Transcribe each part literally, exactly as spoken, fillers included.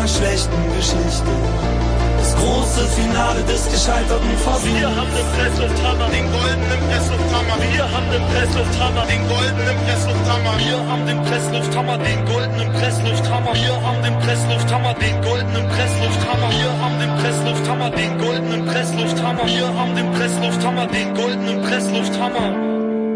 schlechten Geschichte. Das große Finale des gescheiterten Versuchs. Wir haben den Presslufthammer, den goldenen Presslufthammer. Wir haben den Presslufthammer, den goldenen Presslufthammer. Wir haben den Presslufthammer, den goldenen Presslufthammer. Wir haben den Presslufthammer, den goldenen Presslufthammer. Wir haben den Presslufthammer, den goldenen Presslufthammer. Wir haben den Presslufthammer, den goldenen Presslufthammer.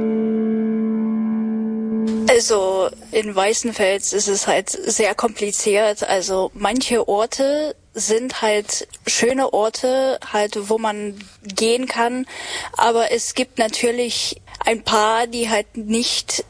Also in Weißenfels ist es halt sehr kompliziert. Also manche Orte sind halt schöne Orte, halt wo man gehen kann. Aber es gibt natürlich ein paar, die halt nicht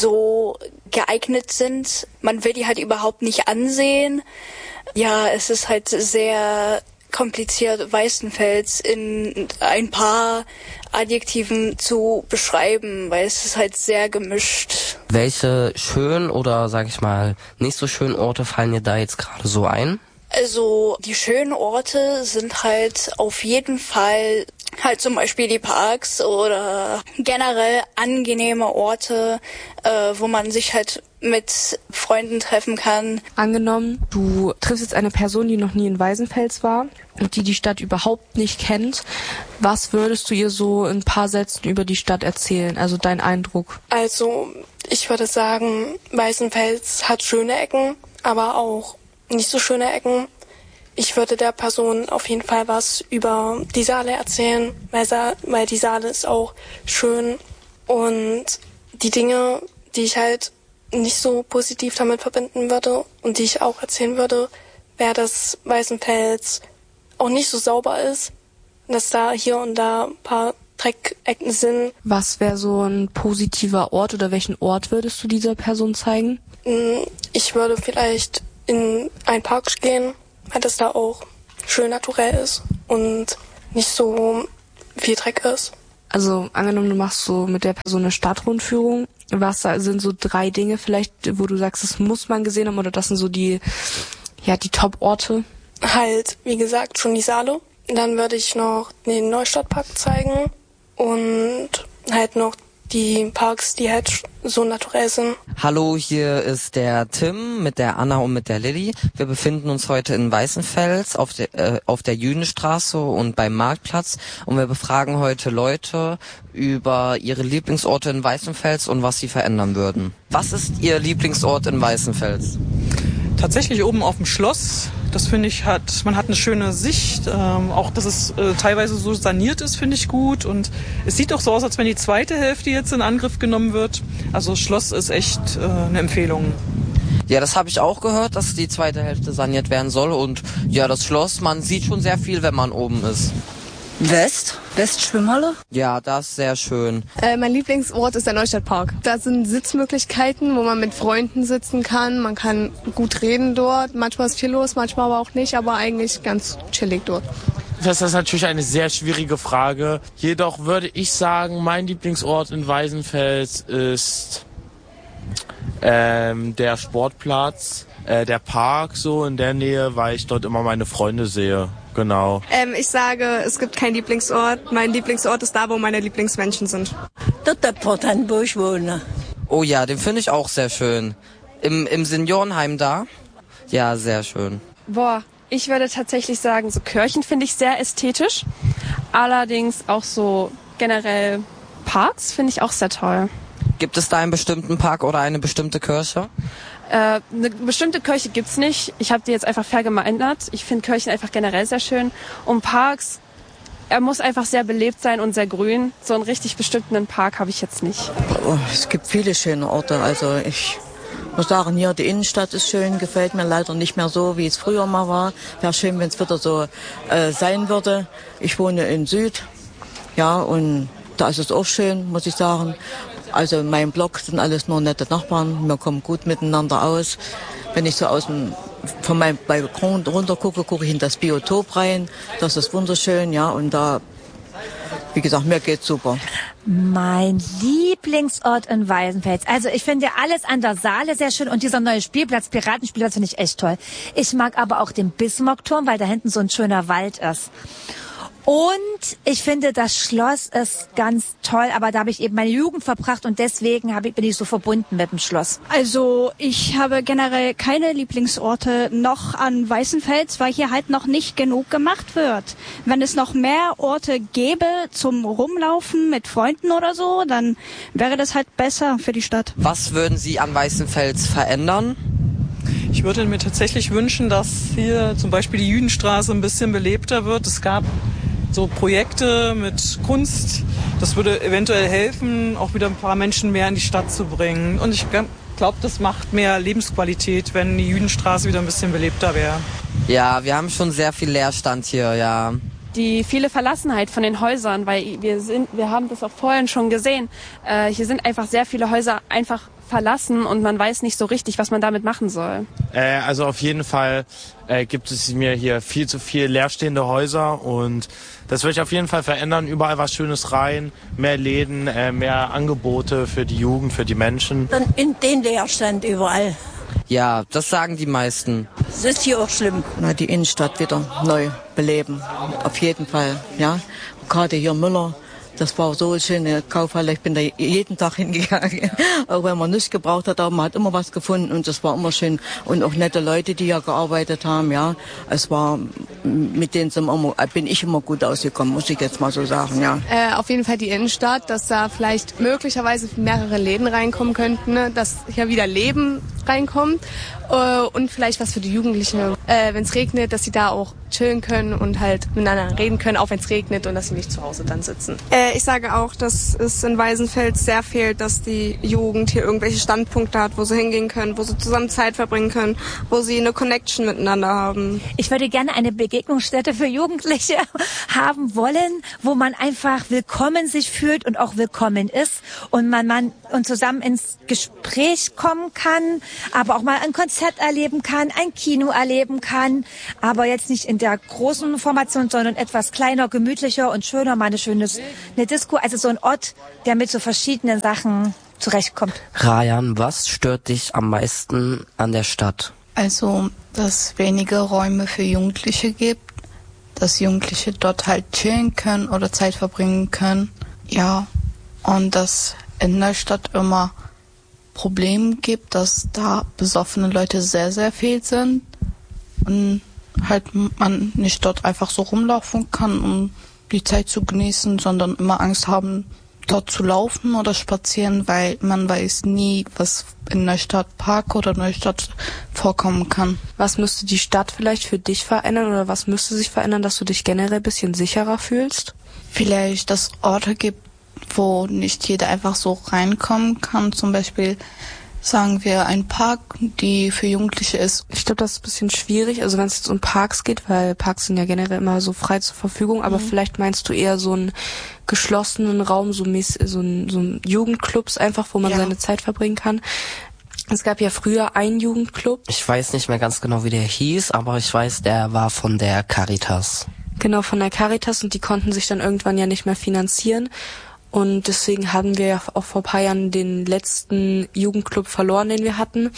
so geeignet sind. Man will die halt überhaupt nicht ansehen. Ja, es ist halt sehr kompliziert, Weißenfels in ein paar Adjektiven zu beschreiben, weil es ist halt sehr gemischt. Welche schönen oder, sag ich mal, nicht so schönen Orte fallen dir da jetzt gerade so ein? Also die schönen Orte sind halt auf jeden Fall halt zum Beispiel die Parks oder generell angenehme Orte, äh, wo man sich halt mit Freunden treffen kann. Angenommen, du triffst jetzt eine Person, die noch nie in Weißenfels war und die die Stadt überhaupt nicht kennt. Was würdest du ihr so in ein paar Sätzen über die Stadt erzählen? Also dein Eindruck? Also ich würde sagen, Weißenfels hat schöne Ecken, aber auch nicht so schöne Ecken. Ich würde der Person auf jeden Fall was über die Saale erzählen, weil, Sa- weil die Saale ist auch schön. Und die Dinge, die ich halt nicht so positiv damit verbinden würde und die ich auch erzählen würde, wäre, dass Weißenfels auch nicht so sauber ist, dass da hier und da ein paar Dreckecken sind. Was wäre so ein positiver Ort oder welchen Ort würdest du dieser Person zeigen? Ich würde vielleicht in einen Park gehen, weil das da auch schön naturell ist und nicht so viel Dreck ist. Also angenommen, du machst so mit der Person eine Stadtrundführung. Was sind so drei Dinge vielleicht, wo du sagst, das muss man gesehen haben oder das sind so die, ja, die Top-Orte? Halt, wie gesagt, schon die Saale. Dann würde ich noch den Neustadtpark zeigen und halt noch die Parks, die halt so naturell sind. Hallo, hier ist der Tim mit der Anna und mit der Lilly. Wir befinden uns heute in Weißenfels auf der, äh, auf der Jüdenstraße und beim Marktplatz und wir befragen heute Leute über ihre Lieblingsorte in Weißenfels und was sie verändern würden. Was ist Ihr Lieblingsort in Weißenfels? Tatsächlich oben auf dem Schloss. Das finde ich hat, man hat eine schöne Sicht. Ähm, auch, dass es äh, teilweise so saniert ist, finde ich gut. Und es sieht auch so aus, als wenn die zweite Hälfte jetzt in Angriff genommen wird. Also das Schloss ist echt äh, eine Empfehlung. Ja, das habe ich auch gehört, dass die zweite Hälfte saniert werden soll. Und ja, das Schloss, man sieht schon sehr viel, wenn man oben ist. West? Westschwimmhalle? Ja, das ist sehr schön. Äh, mein Lieblingsort ist der Neustadtpark. Da sind Sitzmöglichkeiten, wo man mit Freunden sitzen kann. Man kann gut reden dort. Manchmal ist viel los, manchmal aber auch nicht, aber eigentlich ganz chillig dort. Das ist natürlich eine sehr schwierige Frage. Jedoch würde ich sagen, mein Lieblingsort in Weißenfels ist ähm, der Sportplatz, äh, der Park so in der Nähe, weil ich dort immer meine Freunde sehe. Genau. Ähm, ich sage, es gibt keinen Lieblingsort. Mein Lieblingsort ist da, wo meine Lieblingsmenschen sind. Dort der Portan, wo ich wohne. Oh ja, den finde ich auch sehr schön. Im, im Seniorenheim da? Ja, sehr schön. Boah, ich würde tatsächlich sagen, so Kirchen finde ich sehr ästhetisch. Allerdings auch so generell Parks finde ich auch sehr toll. Gibt es da einen bestimmten Park oder eine bestimmte Kirche? Äh, eine bestimmte Kirche gibt's nicht. Ich habe die jetzt einfach verallgemeinert. Ich finde Kirchen einfach generell sehr schön. Und Parks, er muss einfach sehr belebt sein und sehr grün. So einen richtig bestimmten Park habe ich jetzt nicht. Oh, es gibt viele schöne Orte. Also ich muss sagen, hier die Innenstadt ist schön. Gefällt mir leider nicht mehr so, wie es früher mal war. Wäre schön, wenn es wieder so äh, sein würde. Ich wohne in Süd. Ja, und da ist es auch schön, muss ich sagen. Also in meinem Block sind alles nur nette Nachbarn. Wir kommen gut miteinander aus. Wenn ich so aus dem, von meinem Balkon runter gucke, gucke ich in das Biotop rein. Das ist wunderschön, ja. Und da, wie gesagt, mir geht's super. Mein Lieblingsort in Weißenfels. Also ich finde ja alles an der Saale sehr schön und dieser neue Spielplatz, Piratenspielplatz, finde ich echt toll. Ich mag aber auch den Bismarckturm, weil da hinten so ein schöner Wald ist. Und ich finde, das Schloss ist ganz toll, aber da habe ich eben meine Jugend verbracht und deswegen habe ich, bin ich so verbunden mit dem Schloss. Also ich habe generell keine Lieblingsorte noch an Weißenfels, weil hier halt noch nicht genug gemacht wird. Wenn es noch mehr Orte gäbe zum Rumlaufen mit Freunden oder so, dann wäre das halt besser für die Stadt. Was würden Sie an Weißenfels verändern? Ich würde mir tatsächlich wünschen, dass hier zum Beispiel die Jüdenstraße ein bisschen belebter wird. Es gab so Projekte mit Kunst. Das würde eventuell helfen, auch wieder ein paar Menschen mehr in die Stadt zu bringen. Und ich glaube, das macht mehr Lebensqualität, wenn die Jüdenstraße wieder ein bisschen belebter wäre. Ja, wir haben schon sehr viel Leerstand hier, ja. Die viele Verlassenheit von den Häusern, weil wir sind, wir haben das auch vorhin schon gesehen. Äh, hier sind einfach sehr viele Häuser einfach verlassen und man weiß nicht so richtig, was man damit machen soll. Äh, also auf jeden Fall äh, gibt es mir hier viel zu viel leerstehende Häuser und das will ich auf jeden Fall verändern. Überall was Schönes rein, mehr Läden, äh, mehr Angebote für die Jugend, für die Menschen. Dann in den Leerstand überall. Ja, das sagen die meisten. Das ist hier auch schlimm. Na, die Innenstadt wieder neu beleben, auf jeden Fall, ja. Gerade hier Müller, das war so eine schöne Kaufhalle, ich bin da jeden Tag hingegangen. Auch wenn man nichts gebraucht hat, aber man hat immer was gefunden und das war immer schön. Und auch nette Leute, die hier gearbeitet haben, ja. Es war, mit denen sind immer, bin ich immer gut ausgekommen, muss ich jetzt mal so sagen, ja. Äh, auf jeden Fall die Innenstadt, dass da vielleicht möglicherweise mehrere Läden reinkommen könnten, ne? Dass hier wieder Leben reinkommt äh, und vielleicht was für die Jugendlichen, äh, wenn es regnet, dass sie da auch chillen können und halt miteinander reden können, auch wenn es regnet und dass sie nicht zu Hause dann sitzen. Äh, ich sage auch, dass es in Weißenfels sehr fehlt, dass die Jugend hier irgendwelche Standpunkte hat, wo sie hingehen können, wo sie zusammen Zeit verbringen können, wo sie eine Connection miteinander haben. Ich würde gerne eine Begegnungsstätte für Jugendliche haben wollen, wo man einfach willkommen sich fühlt und auch willkommen ist und man, man und zusammen ins Gespräch kommen kann, aber auch mal ein Konzert erleben kann, ein Kino erleben kann, aber jetzt nicht in der großen Formation, sondern etwas kleiner, gemütlicher und schöner, mal eine schöne eine Disco, also so ein Ort, der mit so verschiedenen Sachen zurechtkommt. Rayan, was stört dich am meisten an der Stadt? Also, dass es wenige Räume für Jugendliche gibt, dass Jugendliche dort halt chillen können oder Zeit verbringen können. Ja, und dass in der Stadt immer Probleme gibt, dass da besoffene Leute sehr, sehr viel sind und halt man nicht dort einfach so rumlaufen kann, um die Zeit zu genießen, sondern immer Angst haben, dort zu laufen oder spazieren, weil man weiß nie, was in Neustadt Park oder Neustadt vorkommen kann. Was müsste die Stadt vielleicht für dich verändern oder was müsste sich verändern, dass du dich generell ein bisschen sicherer fühlst? Vielleicht, dass es Orte gibt, wo nicht jeder einfach so reinkommen kann. Zum Beispiel, sagen wir, ein Park, die für Jugendliche ist. Ich glaube, das ist ein bisschen schwierig, also wenn es jetzt um Parks geht, weil Parks sind ja generell immer so frei zur Verfügung, aber mhm. vielleicht meinst du eher so einen geschlossenen Raum, so, so ein, so ein Jugendclubs einfach, wo man ja. seine Zeit verbringen kann. Es gab ja früher einen Jugendclub. Ich weiß nicht mehr ganz genau, wie der hieß, aber ich weiß, der war von der Caritas. Genau, von der Caritas und die konnten sich dann irgendwann ja nicht mehr finanzieren. Und deswegen haben wir ja auch vor ein paar Jahren den letzten Jugendclub verloren, den wir hatten.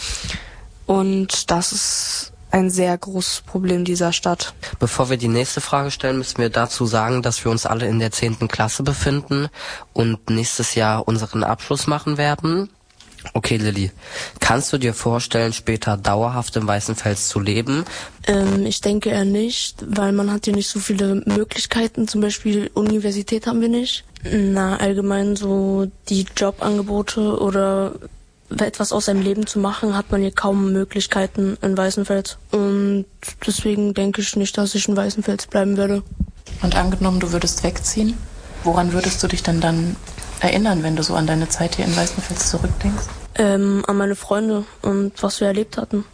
Und das ist ein sehr großes Problem dieser Stadt. Bevor wir die nächste Frage stellen, müssen wir dazu sagen, dass wir uns alle in der zehnten Klasse befinden und nächstes Jahr unseren Abschluss machen werden. Okay, Lilly, kannst du dir vorstellen, später dauerhaft in Weißenfels zu leben? Ähm, ich denke eher nicht, weil man hat hier nicht so viele Möglichkeiten. Zum Beispiel Universität haben wir nicht. Na, allgemein so die Jobangebote oder etwas aus seinem Leben zu machen, hat man hier kaum Möglichkeiten in Weißenfels. Und deswegen denke ich nicht, dass ich in Weißenfels bleiben würde. Und angenommen, du würdest wegziehen, woran würdest du dich denn dann erinnern, wenn du so an deine Zeit hier in Weißenfels zurückdenkst? Ähm, an meine Freunde und was wir erlebt hatten.